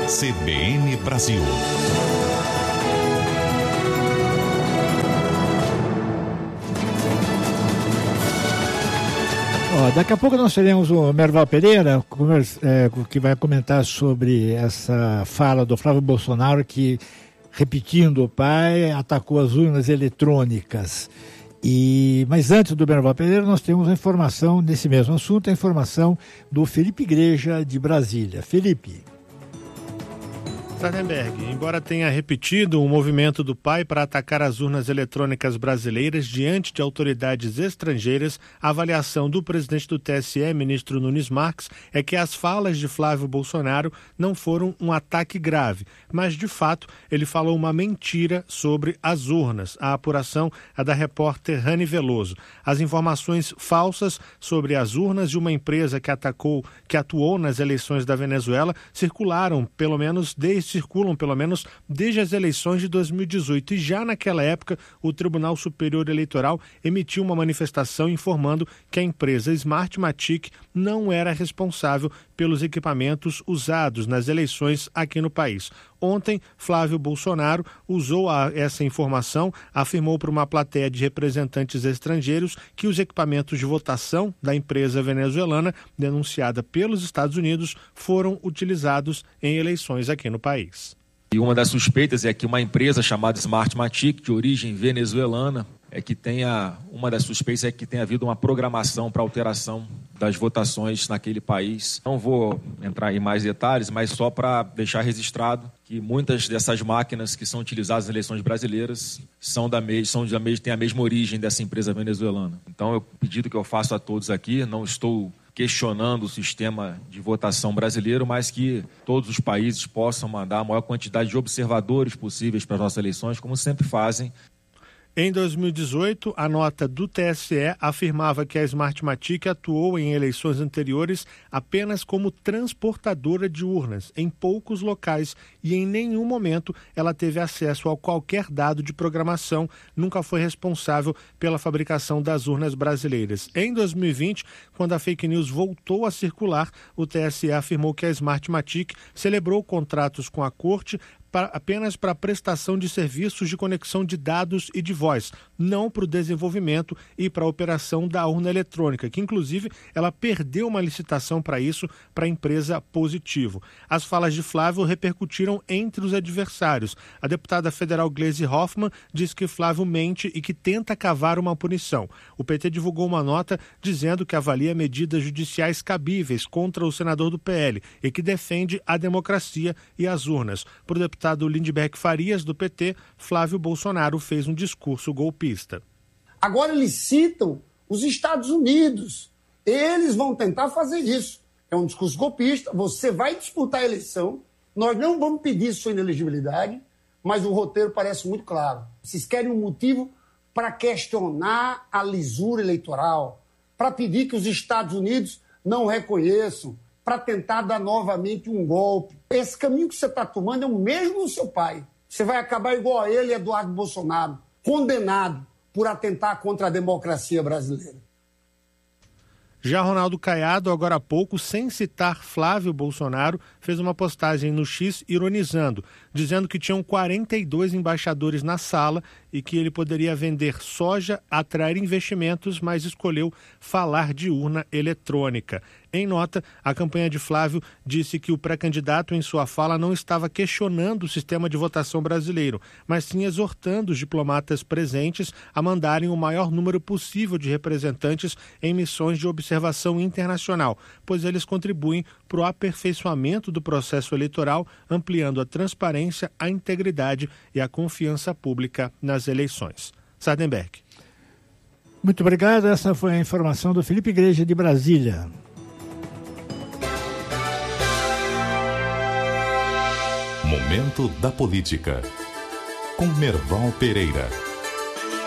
CBN Brasil. Daqui a pouco nós teremos o Merval Pereira, que vai comentar sobre essa fala do Flávio Bolsonaro, que, repetindo o pai, atacou as urnas eletrônicas. Mas antes do Merval Pereira, nós temos a informação nesse mesmo assunto, a informação do Felipe Igreja, de Brasília. Felipe. Sardenberg, embora tenha repetido o movimento do pai para atacar as urnas eletrônicas brasileiras diante de autoridades estrangeiras, a avaliação do presidente do TSE, ministro Nunes Marques, é que as falas de Flávio Bolsonaro não foram um ataque grave, mas, de fato, ele falou uma mentira sobre as urnas. A apuração é da repórter Rani Veloso. As informações falsas sobre as urnas de uma empresa que atuou nas eleições da Venezuela circulam pelo menos desde as eleições de 2018. E já naquela época, o Tribunal Superior Eleitoral emitiu uma manifestação informando que a empresa Smartmatic não era responsável pelos equipamentos usados nas eleições aqui no país. Ontem, Flávio Bolsonaro usou essa informação, afirmou para uma plateia de representantes estrangeiros que os equipamentos de votação da empresa venezuelana, denunciada pelos Estados Unidos, foram utilizados em eleições aqui no país. E uma das suspeitas é que uma empresa chamada Smartmatic, de origem venezuelana, uma das suspeitas é que tenha havido uma programação para alteração das votações naquele país. Não vou entrar em mais detalhes, mas só para deixar registrado que muitas dessas máquinas que são utilizadas nas eleições brasileiras têm a mesma origem dessa empresa venezuelana. Então, o pedido que eu faço a todos aqui, não estou questionando o sistema de votação brasileiro, mas que todos os países possam mandar a maior quantidade de observadores possíveis para as nossas eleições, como sempre fazem. Em 2018, a nota do TSE afirmava que a Smartmatic atuou em eleições anteriores apenas como transportadora de urnas em poucos locais e em nenhum momento ela teve acesso a qualquer dado de programação, nunca foi responsável pela fabricação das urnas brasileiras. Em 2020, quando a fake news voltou a circular, o TSE afirmou que a Smartmatic celebrou contratos com a Corte apenas para a prestação de serviços de conexão de dados e de voz, não para o desenvolvimento e para a operação da urna eletrônica, que inclusive ela perdeu uma licitação para isso para a empresa Positivo. As falas de Flávio repercutiram entre os adversários. A deputada federal Gleisi Hoffmann diz que Flávio mente e que tenta cavar uma punição. O PT divulgou uma nota dizendo que avalia medidas judiciais cabíveis contra o senador do PL e que defende a democracia e as urnas. Por deputado Lindbergh Farias, do PT, Flávio Bolsonaro fez um discurso golpista. Agora eles citam os Estados Unidos. Eles vão tentar fazer isso. É um discurso golpista, você vai disputar a eleição, nós não vamos pedir sua inelegibilidade, mas o roteiro parece muito claro. Vocês querem um motivo para questionar a lisura eleitoral, para pedir que os Estados Unidos não reconheçam, para tentar dar novamente um golpe. Esse caminho que você está tomando é o mesmo do seu pai. Você vai acabar igual a ele, Eduardo Bolsonaro, condenado por atentar contra a democracia brasileira. Já Ronaldo Caiado, agora há pouco, sem citar Flávio Bolsonaro, fez uma postagem no X ironizando, dizendo que tinham 42 embaixadores na sala e que ele poderia vender soja, atrair investimentos, mas escolheu falar de urna eletrônica. Em nota, a campanha de Flávio disse que o pré-candidato em sua fala não estava questionando o sistema de votação brasileiro, mas sim exortando os diplomatas presentes a mandarem o maior número possível de representantes em missões de observação internacional, pois eles contribuem para o aperfeiçoamento do processo eleitoral, ampliando a transparência, a integridade e a confiança pública nas eleições. Sardenberg. Muito obrigado. Essa foi a informação do Felipe Igreja, de Brasília. Momento da Política, com Merval Pereira.